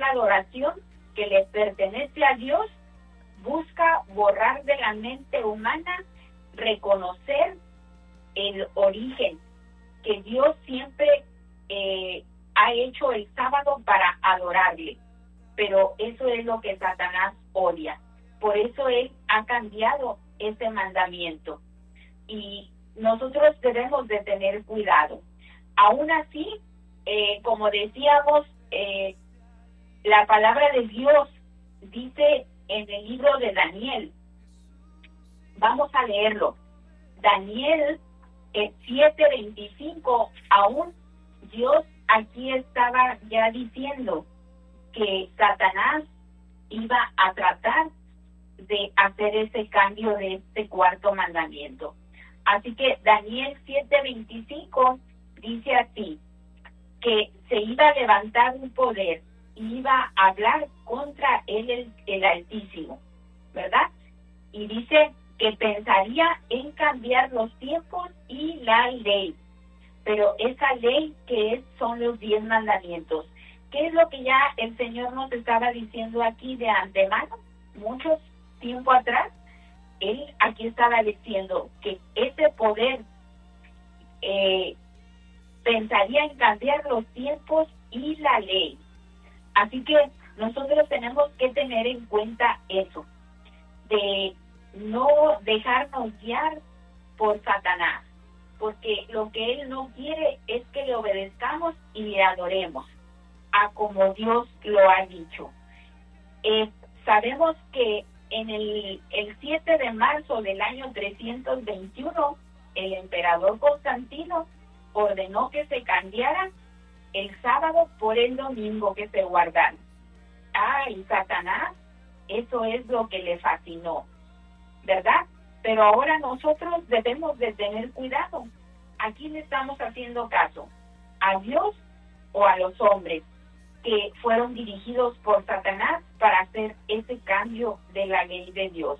esta adoración que le pertenece a Dios busca borrar de la mente humana, reconocer el origen que Dios siempre ha hecho el sábado para adorarle. Pero eso es lo que Satanás odia. Por eso él ha cambiado ese mandamiento. Y nosotros debemos de tener cuidado. Aún así, como decíamos, la palabra de Dios dice en el libro de Daniel. Vamos a leerlo. Daniel 7:25, aún Dios aquí estaba ya diciendo que Satanás iba a tratar de hacer ese cambio de este cuarto mandamiento. Así que Daniel 7:25 dice así, que se iba a levantar un poder y iba a hablar contra él el Altísimo, ¿verdad? Y dice que pensaría en cambiar los tiempos y la ley. Pero esa ley que son los 10 mandamientos. ¿Qué es lo que ya el Señor nos estaba diciendo aquí de antemano? Mucho tiempo atrás, Él aquí estaba diciendo que ese poder pensaría en cambiar los tiempos y la ley. Así que nosotros tenemos que tener en cuenta eso, de no dejarnos guiar por Satanás, porque lo que él no quiere es que le obedezcamos y le adoremos a como Dios lo ha dicho. Sabemos que en el 7 de marzo del año 321, el emperador Constantino ordenó que se cambiara el sábado por el domingo, que se guardara. Y Satanás, eso es lo que le fascinó, ¿verdad? Pero ahora nosotros debemos de tener cuidado. ¿A quién le estamos haciendo caso? ¿A Dios o a los hombres que fueron dirigidos por Satanás para hacer ese cambio de la ley de Dios?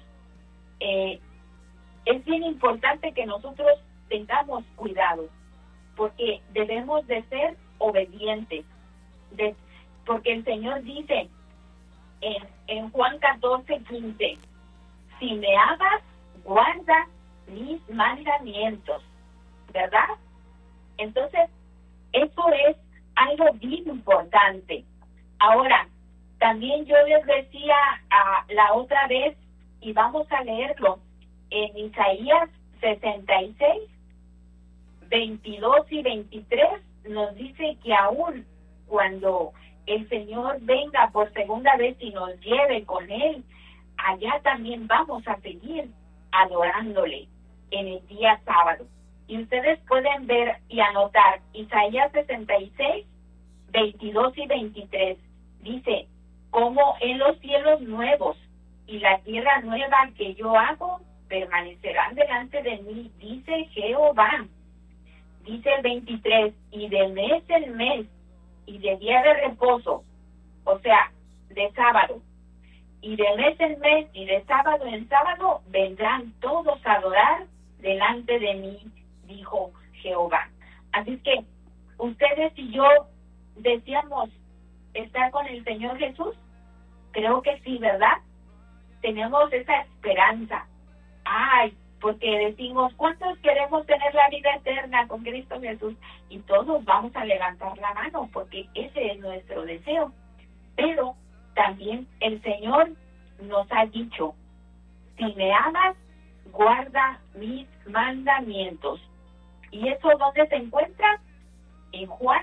Es bien importante que nosotros tengamos cuidado, porque debemos de ser obedientes, porque el Señor dice en Juan 14:15, si me amas, guarda mis mandamientos, ¿verdad? Entonces, eso es algo bien importante. Ahora, también yo les decía la otra vez, y vamos a leerlo, en Isaías 66, 22 y 23, nos dice que aún cuando el Señor venga por segunda vez y nos lleve con Él, allá también vamos a seguir adorándole en el día sábado. Y ustedes pueden ver y anotar Isaías 66, 22 y 23. Dice, como en los cielos nuevos y la tierra nueva que yo hago, permanecerán delante de mí, dice Jehová. Dice el 23, y de mes en mes, y de día de reposo, o sea, de sábado, y de mes en mes, y de sábado en sábado, vendrán todos a adorar delante de mí, dijo Jehová. Así es que ustedes y yo deseamos estar con el Señor Jesús. Creo que sí, ¿verdad? Tenemos esa esperanza. Porque decimos, ¿cuántos queremos tener la vida eterna con Cristo Jesús? Y todos vamos a levantar la mano, porque ese es nuestro deseo. Pero también el Señor nos ha dicho, si me amas, guarda mis mandamientos. ¿Y eso dónde se encuentra? En Juan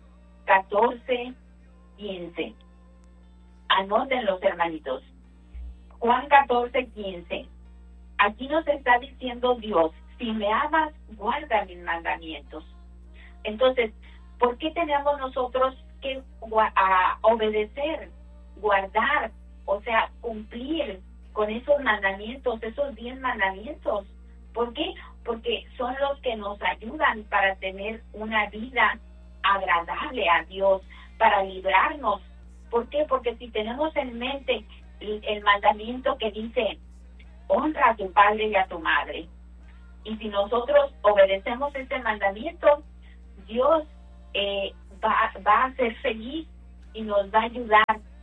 14:15. Anoten los hermanitos. Juan 14:15. Aquí nos está diciendo Dios, si me amas, guarda mis mandamientos. Entonces, ¿por qué tenemos nosotros que obedecer, guardar, o sea, cumplir con esos mandamientos, esos 10 mandamientos? ¿Por qué? Porque son los que nos ayudan para tener una vida agradable a Dios, para librarnos. ¿Por qué? Porque si tenemos en mente el mandamiento que dice, honra a tu padre y a tu madre, y si nosotros obedecemos este mandamiento, Dios va a ser feliz y nos va a ayudar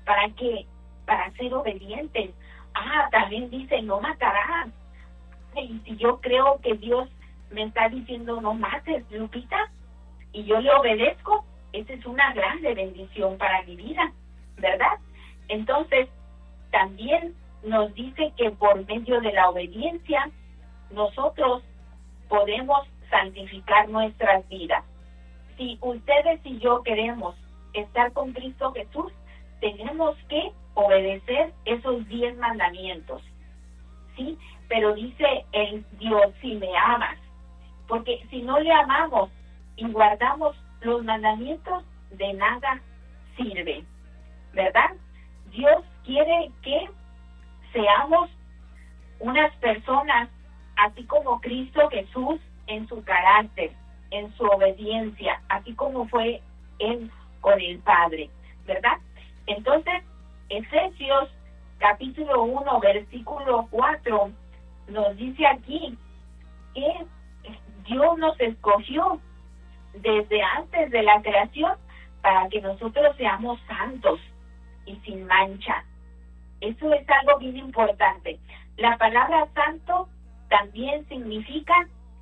¿Para qué? Para ser obedientes. También dice, no matarás. Y si yo creo que Dios me está diciendo no mates, Lupita, y yo le obedezco, esa es una grande bendición para mi vida, ¿verdad? Entonces, también nos dice que por medio de la obediencia, nosotros podemos santificar nuestras vidas. Si ustedes y yo queremos estar con Cristo Jesús, tenemos que obedecer esos 10 mandamientos, ¿sí? Pero dice el Dios, si me amas, porque si no le amamos y guardamos los mandamientos, de nada sirve, ¿verdad? Dios quiere que seamos unas personas así como Cristo Jesús en su carácter, en su obediencia, así como fue Él con el Padre, ¿verdad? Entonces, Efesios capítulo 1, versículo 4, nos dice aquí que Dios nos escogió desde antes de la creación para que nosotros seamos santos y sin mancha. Eso es algo bien importante. La palabra santo también significa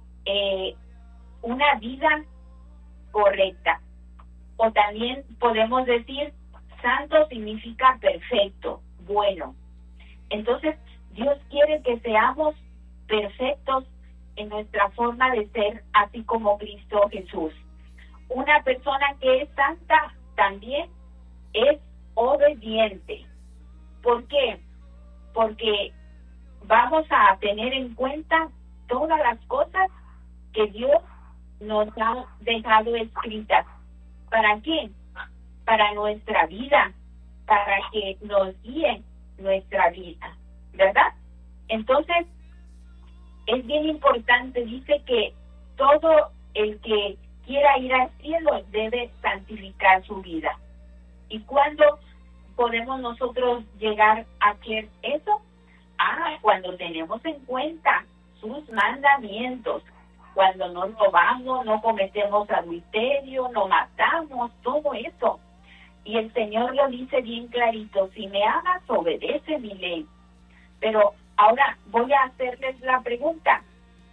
una vida correcta. O también podemos decir, santo significa perfecto, bueno. Entonces, Dios quiere que seamos perfectos en nuestra forma de ser, así como Cristo Jesús. Una persona que es santa también es obediente. ¿Por qué? Porque vamos a tener en cuenta todas las cosas que Dios nos ha dejado escritas. ¿Para qué? Para nuestra vida, para que nos guíe nuestra vida, ¿verdad? Entonces, es bien importante, dice que todo el que quiera ir al cielo debe santificar su vida. ¿Y cuándo podemos nosotros llegar a hacer eso? Cuando tenemos en cuenta sus mandamientos, cuando no robamos, no cometemos adulterio, no matamos, todo eso. Y el Señor lo dice bien clarito, si me amas, obedece mi ley. Pero ahora voy a hacerles la pregunta,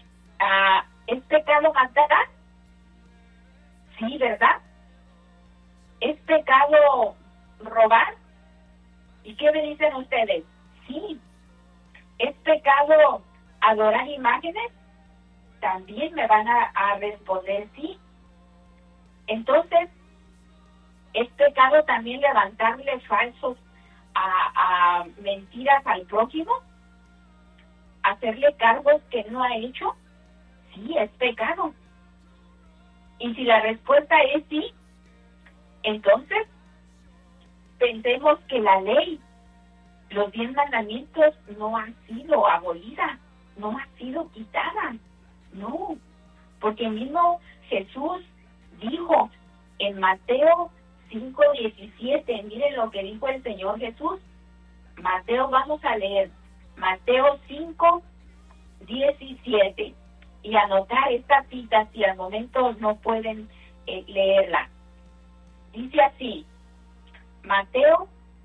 ¿es pecado matar? Sí, ¿verdad? ¿Es pecado robar? ¿Y qué me dicen ustedes? Sí. ¿Es pecado adorar imágenes? También me van a responder sí. Entonces, ¿es pecado también levantarle falsos a mentiras al prójimo? ¿Hacerle cargos que no ha hecho? Sí, es pecado. Y si la respuesta es sí, entonces pensemos que la ley, los 10 mandamientos, no han sido abolida, no ha sido quitada. No, porque mismo Jesús dijo en Mateo 5:17, miren lo que dijo el Señor Jesús. Mateo, vamos a leer Mateo 5:17 y anotar esta cita si al momento no pueden leerla. Dice así, Mateo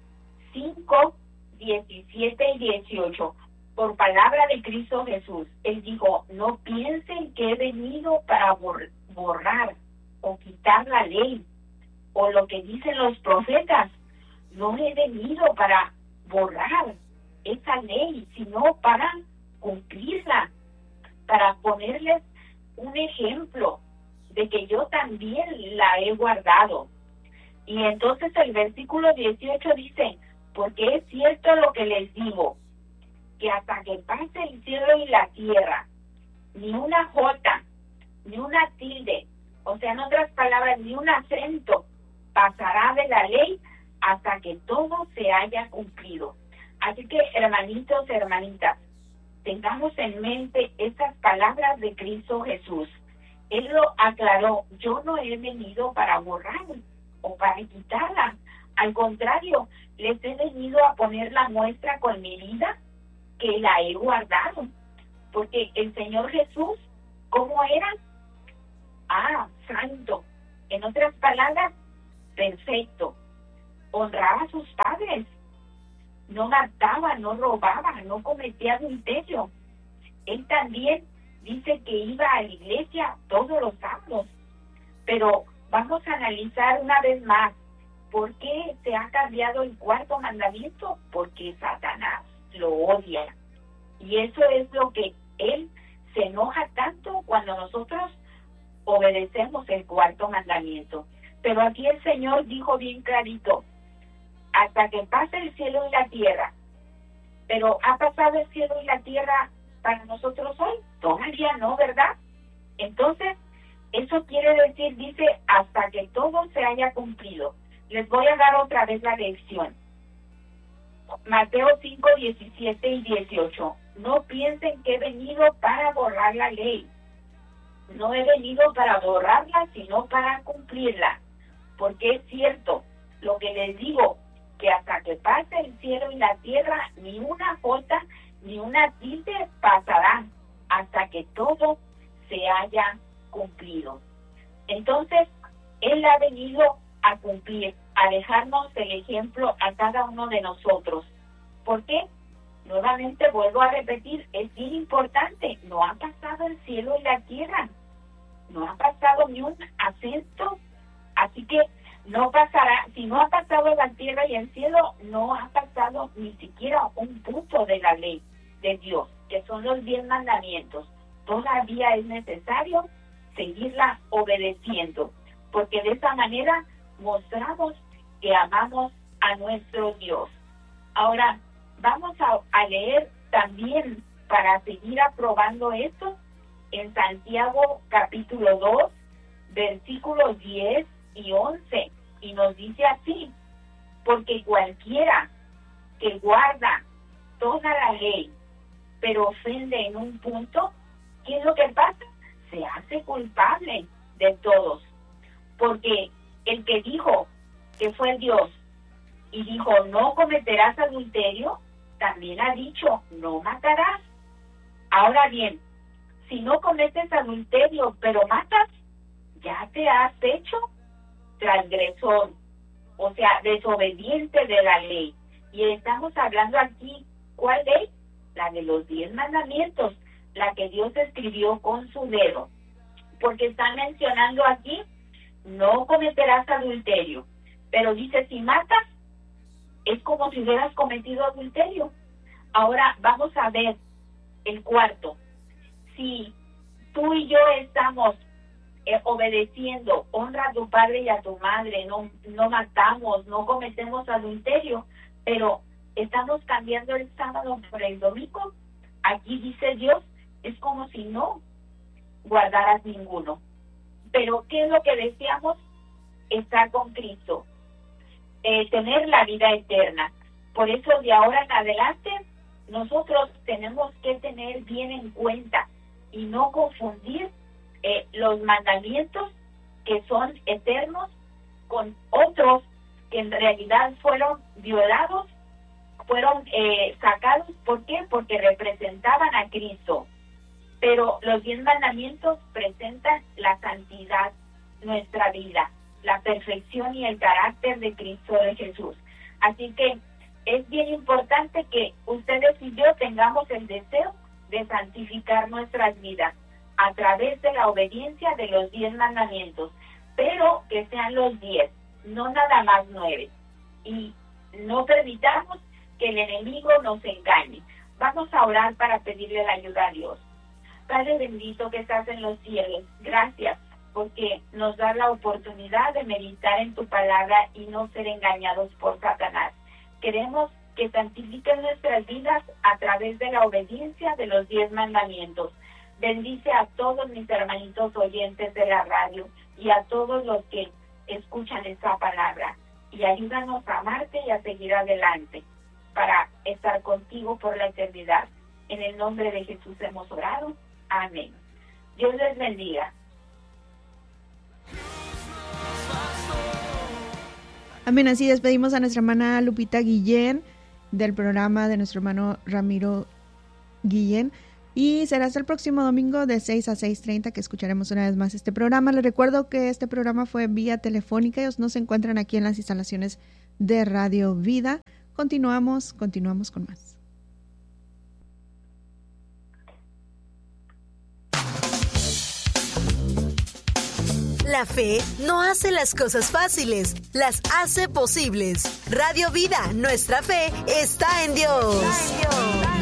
5:17 y 18. Por palabra de Cristo Jesús, Él dijo, no piensen que he venido para borrar o quitar la ley o lo que dicen los profetas. No he venido para borrar esa ley, sino para cumplirla, para ponerles un ejemplo de que yo también la he guardado. Y entonces el versículo 18 dice, porque es cierto lo que les digo, que hasta que pase el cielo y la tierra, ni una jota, ni una tilde, o sea, en otras palabras, ni un acento pasará de la ley hasta que todo se haya cumplido. Así que, hermanitos, hermanitas, tengamos en mente estas palabras de Cristo Jesús. Él lo aclaró, yo no he venido para borrar o para quitarla. Al contrario, les he venido a poner la muestra con mi vida, que la he guardado. Porque el Señor Jesús, ¿cómo era? Santo. En otras palabras, perfecto. honraba a sus padres, no mataba, no robaba, no cometía adulterio. Él también dice que iba a la iglesia todos los sábados. Pero vamos a analizar una vez más, ¿por qué se ha cambiado el cuarto mandamiento? Porque Satanás lo odia. Y eso es lo que él se enoja tanto cuando nosotros obedecemos el cuarto mandamiento. Pero aquí el Señor dijo bien clarito, hasta que pase el cielo y la tierra. Pero ¿ha pasado el cielo y la tierra para nosotros hoy? Todavía no, ¿verdad? Entonces, eso quiere decir, dice, hasta que todo se haya cumplido. Les voy a dar otra vez la lección. Mateo 5, 17 y 18. No piensen que he venido para borrar la ley. No he venido para borrarla, sino para cumplirla. Porque es cierto, lo que les digo, que hasta que pase el cielo y la tierra, ni una jota ni una tilde pasará, hasta que todo se haya cumplido. Entonces, Él ha venido a cumplir, a dejarnos el ejemplo a cada uno de nosotros. ¿Por qué? Nuevamente vuelvo a repetir, es bien importante, no ha pasado el cielo y la tierra, no ha pasado ni un acento, así que no pasará, si no ha pasado la tierra y el cielo, no ha pasado ni siquiera un punto de la ley de Dios, que son los 10 mandamientos. Todavía es necesario seguirla obedeciendo, porque de esa manera mostramos que amamos a nuestro Dios. Ahora, vamos a leer también, para seguir aprobando esto, en Santiago capítulo 2, versículos 10 y 11, y nos dice así, porque cualquiera que guarda toda la ley, pero ofende en un punto, ¿qué es lo que pasa? Se hace culpable de todos, porque el que dijo que fue Dios y dijo no cometerás adulterio, también ha dicho no matarás. Ahora bien, si no cometes adulterio pero matas, ya te has hecho transgresor, o sea, desobediente de la ley. Y estamos hablando aquí, ¿cuál ley? La de los 10 mandamientos, la que Dios escribió con su dedo. Porque están mencionando aquí, no cometerás adulterio. Pero dice, si matas, es como si hubieras cometido adulterio. Ahora vamos a ver el cuarto. Si tú y yo estamos obedeciendo, honra a tu padre y a tu madre, no matamos, no cometemos adulterio, pero estamos cambiando el sábado por el domingo, aquí dice Dios, es como si no guardaras ninguno. Pero ¿qué es lo que deseamos? Estar con Cristo, tener la vida eterna. Por eso de ahora en adelante nosotros tenemos que tener bien en cuenta y no confundir los mandamientos que son eternos con otros que en realidad fueron violados, fueron sacados. ¿Por qué? Porque representaban a Cristo. Pero los 10 mandamientos presentan la santidad, nuestra vida, la perfección y el carácter de Cristo de Jesús. Así que es bien importante que ustedes y yo tengamos el deseo de santificar nuestras vidas a través de la obediencia de los 10 mandamientos, pero que sean los 10, no nada más 9. Y no permitamos que el enemigo nos engañe. Vamos a orar para pedirle la ayuda a Dios. Padre bendito que estás en los cielos, gracias porque nos da la oportunidad de meditar en tu palabra y no ser engañados por Satanás. Queremos que santifiques nuestras vidas a través de la obediencia de los 10 mandamientos. Bendice a todos mis hermanitos oyentes de la radio y a todos los que escuchan esta palabra. Y ayúdanos a amarte y a seguir adelante para estar contigo por la eternidad. En el nombre de Jesús hemos orado. Amén. Dios les bendiga. Amén. Así despedimos a nuestra hermana Lupita Guillén del programa de nuestro hermano Ramiro Guillén. Y será hasta el próximo domingo de 6 a 6:30 que escucharemos una vez más este programa. Les recuerdo que este programa fue vía telefónica. Ellos no se encuentran aquí en las instalaciones de Radio Vida. Continuamos con más. La fe no hace las cosas fáciles, las hace posibles. Radio Vida, nuestra fe está en Dios.